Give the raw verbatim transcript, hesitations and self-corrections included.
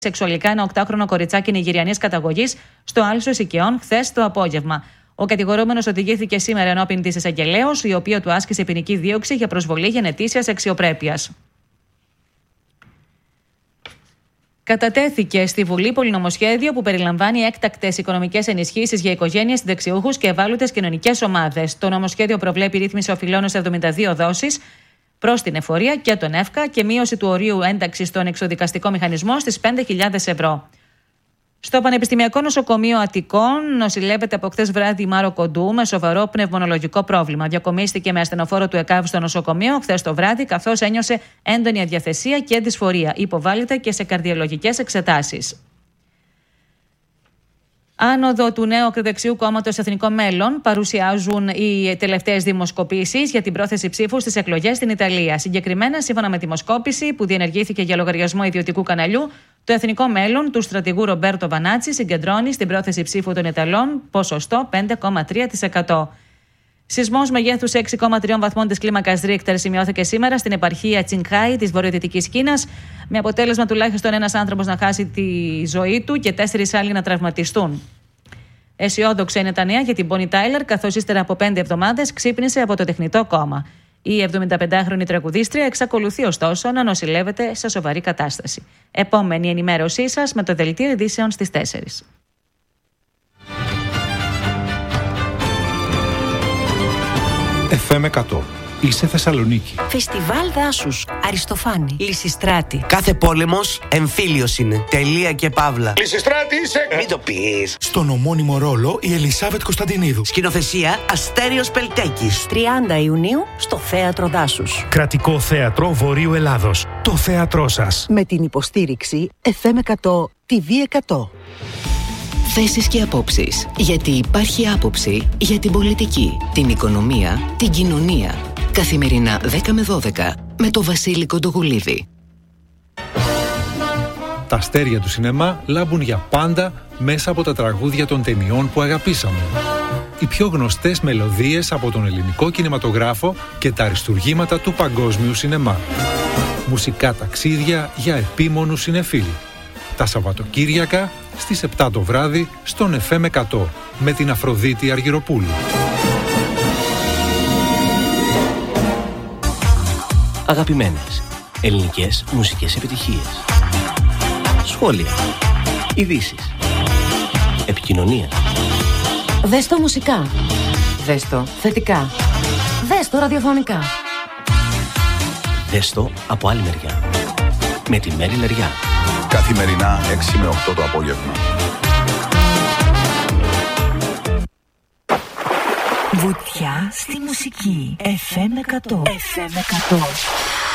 σεξουαλικά ένα οκτάχρονο κοριτσάκι Νιγηριανής καταγωγής στο Άλσο Οικειών χθες το απόγευμα. Ο κατηγορούμενος οδηγήθηκε σήμερα ενώπιν της εισαγγελέως, η οποία του άσκησε ποινική δίωξη για προσβολή γενετήσιας αξιοπρέπειας. Κατατέθηκε στη Βουλή πολυνομοσχέδιο που περιλαμβάνει έκτακτες οικονομικές ενισχύσεις για οικογένειες, συνταξιούχους και ευάλωτες κοινωνικές ομάδες. Το νομοσχέδιο προβλέπει ρύθμιση οφειλών σε εβδομήντα δύο δόσεις προς την εφορία και τον ΕΦΚΑ και μείωση του ορίου ένταξης στον εξοδικαστικό μηχανισμό στις πέντε χιλιάδες ευρώ. Στο Πανεπιστημιακό Νοσοκομείο Αττικών νοσηλεύεται από χθες βράδυ η Μάρο Κοντού με σοβαρό πνευμονολογικό πρόβλημα. Διακομίστηκε με ασθενοφόρο του ΕΚΑΒ στο νοσοκομείο χθες το βράδυ, καθώς ένιωσε έντονη αδιαθεσία και δυσφορία. Υποβάλλεται και σε καρδιολογικές εξετάσεις. Άνοδο του νέου ακροδεξιού κόμματος Εθνικό Μέλλον παρουσιάζουν οι τελευταίες δημοσκοπήσεις για την πρόθεση ψήφου στις εκλογές στην Ιταλία. Συγκεκριμένα, σύμφωνα με δημοσκόπηση που διενεργήθηκε για λογαριασμό ιδιωτικού καναλιού, το Εθνικό Μέλλον του στρατηγού Ρομπέρτο Βανάτσι συγκεντρώνει στην πρόθεση ψήφου των Ιταλών ποσοστό πέντε κόμμα τρία τοις εκατό. Σεισμός μεγέθους έξι κόμμα τρία βαθμών της κλίμακας Ρίχτερ σημειώθηκε σήμερα στην επαρχία Τσινγκχάι της βορειοδυτικής Κίνας, με αποτέλεσμα τουλάχιστον ένας άνθρωπος να χάσει τη ζωή του και τέσσερις άλλοι να τραυματιστούν. Αισιόδοξα είναι τα νέα για την Μπόνι Τάιλερ, καθώς ύστερα από πέντε εβδομάδες ξύπνησε από το τεχνητό κόμμα. Η εβδομηνταπεντάχρονη τραγουδίστρια εξακολουθεί ωστόσο να νοσηλεύεται σε σοβαρή κατάσταση. Επόμενη ενημέρωσή σας με το δελτίο ειδήσεων στις τέσσερις. εφ εμ εκατό. Είσαι Θεσσαλονίκη. Φεστιβάλ δάσους. Αριστοφάνη. Λυσιστράτη. Κάθε πόλεμος εμφύλιος είναι. Τελεία και παύλα. Λυσιστράτη είσαι. Μην το πεις. Στον ομώνυμο ρόλο η Ελισάβετ Κωνσταντινίδου. Σκηνοθεσία Αστέριος Πελτέκης. τριάντα Ιουνίου στο Θέατρο Δάσους. Κρατικό Θέατρο Βορείου Ελλάδος. Το θέατρό σας. Με την υποστήριξη εφ εμ εκατό τι βι εκατό. Θέσεις και απόψεις. Γιατί υπάρχει άποψη για την πολιτική, την οικονομία, την κοινωνία. Καθημερινά δέκα με δώδεκα με το Βασίλη Κοντογουλίδη. Τα αστέρια του σινεμά λάμπουν για πάντα μέσα από τα τραγούδια των ταινιών που αγαπήσαμε. Οι πιο γνωστές μελωδίες από τον ελληνικό κινηματογράφο και τα αριστουργήματα του παγκόσμιου σινεμά. Μουσικά ταξίδια για επίμονους συνεφίλοι. Τα Σαββατοκύριακα στις επτά το βράδυ στον εφ εμ εκατό με την Αφροδίτη Αργυροπούλου. Αγαπημένες ελληνικές μουσικές επιτυχίες. Σχόλια. Ειδήσεις. Επικοινωνία. Δες το μουσικά. Δες το θετικά. Δες το ραδιοφωνικά. Δες το από άλλη μεριά. Με τη Μέρη Λεριά. Καθημερινά έξι με οκτώ το απόγευμα. Βουτιά στη μουσική. εφ εμ εκατό. εφ εμ εκατό.